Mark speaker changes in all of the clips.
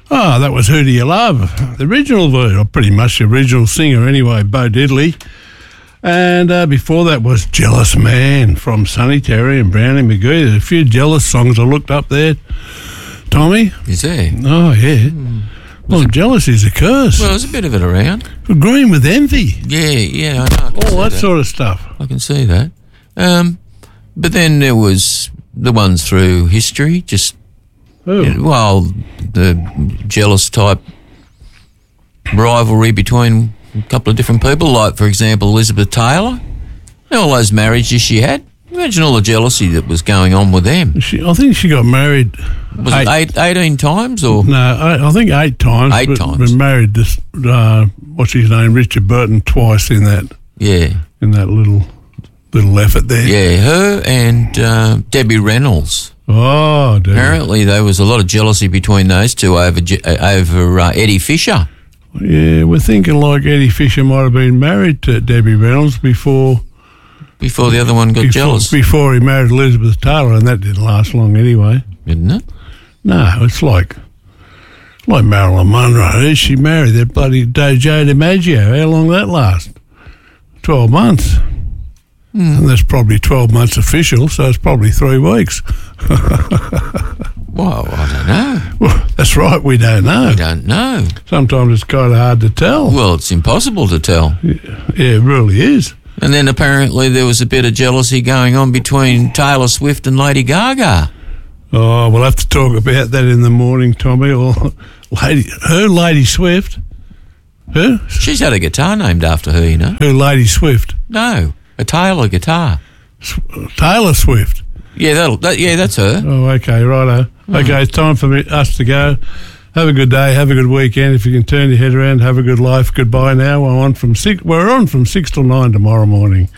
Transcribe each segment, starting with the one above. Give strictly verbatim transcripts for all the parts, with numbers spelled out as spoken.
Speaker 1: Oh, that was Who Do You Love? The original version, or pretty much the original singer anyway, Bo Diddley. And uh, before that was Jealous Man from Sonny Terry and Brownie McGee. There's a few Jealous songs I looked up there, Tommy.
Speaker 2: Is there?
Speaker 1: Oh, yeah. Hmm. Well,
Speaker 2: it,
Speaker 1: jealousy is a curse.
Speaker 2: Well, there's a bit of it around.
Speaker 1: Agreeing with envy.
Speaker 2: Yeah, yeah, I know. I
Speaker 1: All that,
Speaker 2: that
Speaker 1: sort of stuff.
Speaker 2: I can see that. Um, but then there was the ones through history, just...
Speaker 1: Oh.
Speaker 2: You know, well, the jealous type rivalry between a couple of different people, like, for example, Elizabeth Taylor. And all those marriages she had. Imagine all the jealousy that was going on with them.
Speaker 1: She, I think she got married...
Speaker 2: Was eight, it eight, eighteen times? Or
Speaker 1: No, I, I think eight times.
Speaker 2: Eight
Speaker 1: but,
Speaker 2: times.
Speaker 1: Been married this, uh, what's his name, Richard Burton, twice in that
Speaker 2: Yeah.
Speaker 1: in that little little effort there.
Speaker 2: Yeah, her and uh, Debbie Reynolds.
Speaker 1: Oh, dear.
Speaker 2: Apparently there was a lot of jealousy between those two over over uh, Eddie Fisher.
Speaker 1: Yeah, we're thinking like Eddie Fisher might have been married to Debbie Reynolds before...
Speaker 2: Before the other one got
Speaker 1: before,
Speaker 2: jealous.
Speaker 1: Before he married Elizabeth Taylor, and that didn't last long anyway.
Speaker 2: Didn't it?
Speaker 1: No, it's like like Marilyn Monroe. Who's she married? That bloody Joe DiMaggio. How long that last? Twelve months. Mm. And that's probably twelve months official, so it's probably three weeks.
Speaker 2: Well, I don't know.
Speaker 1: Well, that's right, we don't know.
Speaker 2: We don't know.
Speaker 1: Sometimes it's kind of hard to tell.
Speaker 2: Well, it's impossible to tell.
Speaker 1: Yeah, yeah, it really is.
Speaker 2: And then apparently there was a bit of jealousy going on between Taylor Swift and Lady Gaga.
Speaker 1: Oh, we'll have to talk about that in the morning, Tommy. Or Lady, her Lady Swift. Who?
Speaker 2: She's had a guitar named after her, you know.
Speaker 1: Her Lady Swift.
Speaker 2: No, a Taylor guitar.
Speaker 1: S- Taylor Swift.
Speaker 2: Yeah, that'll, that, yeah, that's her.
Speaker 1: Oh, okay, righto. Mm. Okay, it's time for me, us to go. Have a good day. Have a good weekend. If you can turn your head around, have a good life. Goodbye now. We're on from six. We're on from six till nine tomorrow morning.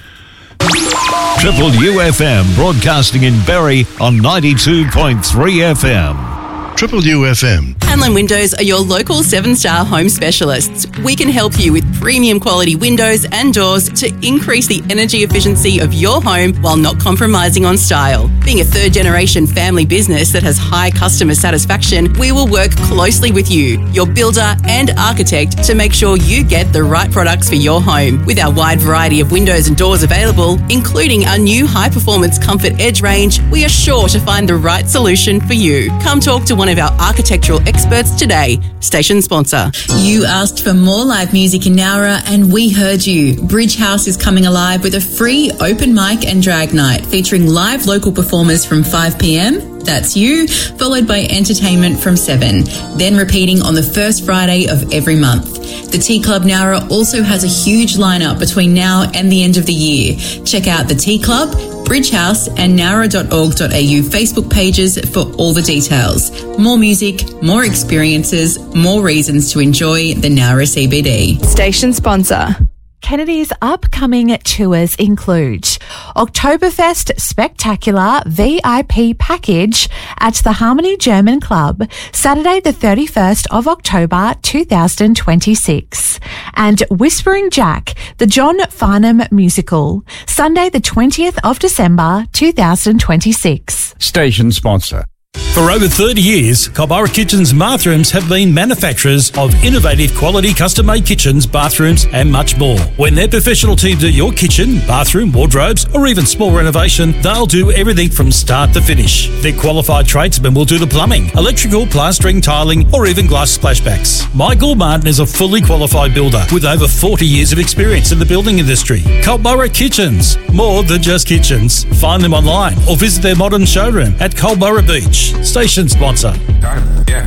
Speaker 3: Triple U F M, broadcasting in Berry on ninety-two point three F M. Triple U F M.
Speaker 4: Hanlon Windows are your local seven-star home specialists. We can help you with premium quality windows and doors to increase the energy efficiency of your home while not compromising on style. Being a third-generation family business that has high customer satisfaction, we will work closely with you, your builder and architect, to make sure you get the right products for your home. With our wide variety of windows and doors available, including our new high-performance Comfort Edge range, we are sure to find the right solution for you. Come talk to one of our architectural experts today. Station sponsor.
Speaker 5: You asked for more live music in Nowra and we heard you. Bridge House is coming alive with a free open mic and drag night featuring live local performers from five p.m. That's you, followed by entertainment from seven, then repeating on the first Friday of every month. The Tea Club Nowra also has a huge lineup between now and the end of the year. Check out the Tea Club, Bridge House and nowra dot org dot a u Facebook pages for all the details. More music, more experiences, more reasons to enjoy the Nowra C B D.
Speaker 6: Station sponsor.
Speaker 7: Kennedy's upcoming tours include Oktoberfest Spectacular V I P Package at the Harmony German Club, Saturday the thirty-first of October two thousand twenty-six, and Whispering Jack, the John Farnham Musical, Sunday the twentieth of December two thousand twenty-six.
Speaker 8: Station sponsor.
Speaker 9: For over thirty years, Culburra Kitchens Bathrooms have been manufacturers of innovative quality custom-made kitchens, bathrooms and much more. When their professional team do your kitchen, bathroom, wardrobes or even small renovation, they'll do everything from start to finish. Their qualified tradesmen will do the plumbing, electrical, plastering, tiling or even glass splashbacks. Michael Martin is a fully qualified builder with over forty years of experience in the building industry. Culburra Kitchens, more than just kitchens. Find them online or visit their modern showroom at Culburra Beach. Station sponsor.
Speaker 10: Yeah.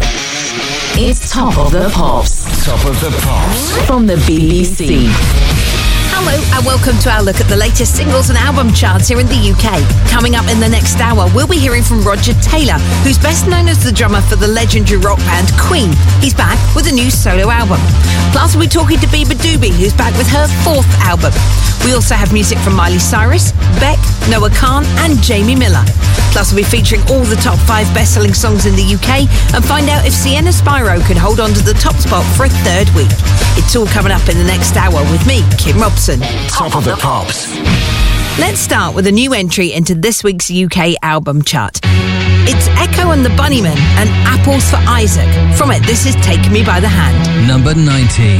Speaker 11: It's Top of the Pops.
Speaker 10: Top of the Pops.
Speaker 11: From the B B C.
Speaker 12: Hello and welcome to our look at the latest singles and album charts here in the U K. Coming up in the next hour, we'll be hearing from Roger Taylor, who's best known as the drummer for the legendary rock band Queen. He's back with a new solo album. Plus, we'll be talking to Biba Doobie, who's back with her fourth album. We also have music from Miley Cyrus, Beck, Noah Khan and Jamie Miller. Plus, we'll be featuring all the top five best-selling songs in the U K and find out if Sienna Spyro can hold on to the top spot for a third week. It's all coming up in the next hour with me, Kim Robson.
Speaker 10: Top of the Pops.
Speaker 12: Let's start with a new entry into this week's U K album chart. It's Echo and the Bunnymen and Apples for Isaac. From it, this is Take Me by the Hand.
Speaker 6: Number nineteen.